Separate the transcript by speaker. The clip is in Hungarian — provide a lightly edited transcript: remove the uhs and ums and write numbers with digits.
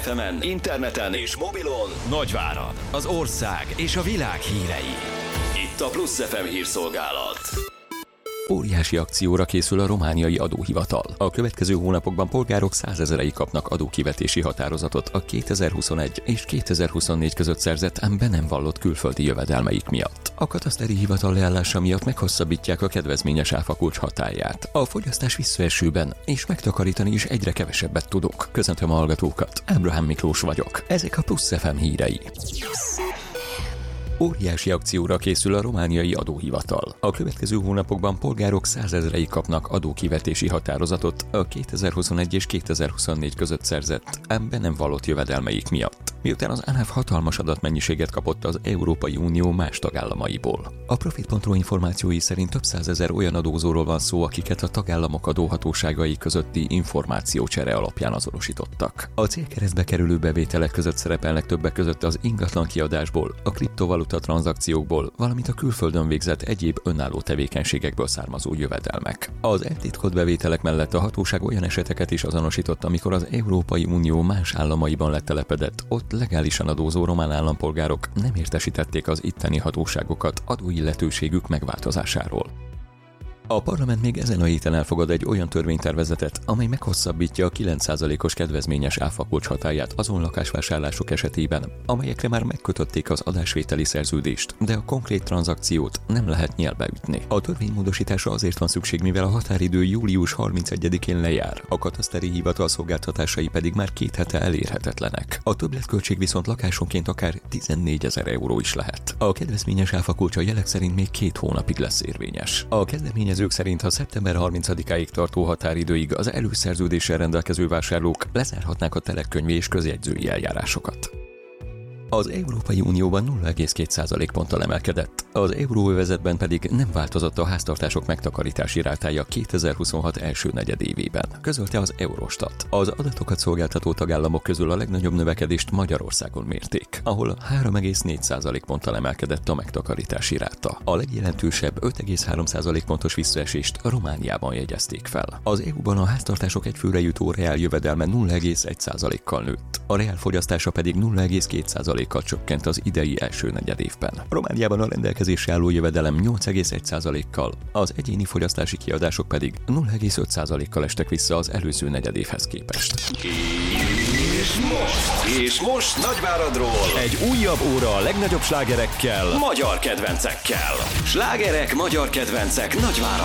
Speaker 1: FM-en, interneten és mobilon Nagyvárad, az ország és a világ hírei. Itt a Plusz FM hírszolgálat.
Speaker 2: Óriási akcióra készül a romániai adóhivatal. A következő hónapokban polgárok 100 000-ei kapnak adókivetési határozatot a 2021 és 2024 között szerzett, ám be nem vallott külföldi jövedelmeik miatt. A kataszteri hivatal leállása miatt meghosszabbítják a kedvezményes áfakulcs hatályát. A fogyasztás visszaesőben, és megtakarítani is egyre kevesebbet tudok. Köszöntöm a hallgatókat, Ábrahám Miklós vagyok. Ezek a Plusz FM hírei. Óriási akcióra készül a romániai adóhivatal. A következő hónapokban polgárok 100 000-ei kapnak adókivetési határozatot a 2021 és 2024 között szerzett, ám be nem vallott jövedelmeik miatt, miután az ANAF hatalmas adatmennyiséget kapott az Európai Unió más tagállamaiból. A Profit.ro információi szerint több 100 000 olyan adózóról van szó, akiket a tagállamok adóhatóságai közötti információcsere alapján azonosítottak. A célkeresztbe kerülő bevételek között szerepelnek többek között az ingatlan kiadásból, a kriptovaluta tranzakciókból, valamint a külföldön végzett egyéb önálló tevékenységekből származó jövedelmek. Az eltitkolt bevételek mellett a hatóság olyan eseteket is azonosított, amikor az Európai Unió más államaiban letelepedett, ott legálisan adózó román állampolgárok nem értesítették az itteni hatóságokat adóilletőségük megváltozásáról. A parlament még ezen a héten elfogad egy olyan törvénytervezetet, amely meghosszabbítja a 9%-os kedvezményes áfakulcs hatályát azon lakásvásárlások esetében, amelyekre már megkötötték az adásvételi szerződést, de a konkrét tranzakciót nem lehet nyélbe ütni. A törvénymódosításra azért van szükség, mivel a határidő július 31-én lejár, a kataszteri hivatal szolgáltatásai pedig már 2 hete elérhetetlenek. A többletköltség viszont lakásonként akár 14 000 euró is lehet. A kedvezményes áfakulcs a jelek szerint még 2 hónapig lesz érvényes. A kezdeményezők szerint, ha szeptember 30-áig tartó határidőig az előszerződéssel rendelkező vásárlók lezárhatnák a telekönyvi és közjegyzői eljárásokat. Az Európai Unióban 0,2% ponttal emelkedett, az euróövezetben pedig nem változott a háztartások megtakarítási rátája 2026 első negyedévében, közölte az Eurostat. Az adatokat szolgáltató tagállamok közül a legnagyobb növekedést Magyarországon mérték, ahol 3,4% ponttal emelkedett a megtakarítási ráta. A legjelentősebb 5,3% pontos visszaesést Romániában jegyezték fel. Az EU-ban a háztartások egyfőre jutó reál jövedelme 0,1%-kal nőtt, a reál fogyasztása pedig 0,2%-kal csökkent az idei első negyedévben. Romániában a rendelkezésre álló jövedelem 8,1%-kal, az egyéni fogyasztási kiadások pedig 0,5%-kal estek vissza az előző negyedévhez képest.
Speaker 1: És most Nagyváradról egy újabb óra a legnagyobb slágerekkel, magyar kedvencekkel. Slágerek, magyar kedvencek Nagyvárad.